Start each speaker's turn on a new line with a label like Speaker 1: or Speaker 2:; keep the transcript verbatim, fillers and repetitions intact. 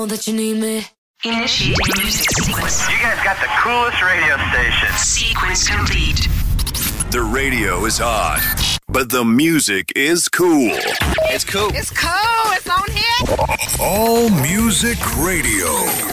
Speaker 1: That you need me.
Speaker 2: Initiating music sequence.
Speaker 3: You guys got the coolest radio station.
Speaker 2: Sequence complete.
Speaker 4: The radio is hot, but the music is cool.
Speaker 5: It's cool.
Speaker 6: It's cool. It's on here.
Speaker 4: All Music Radio.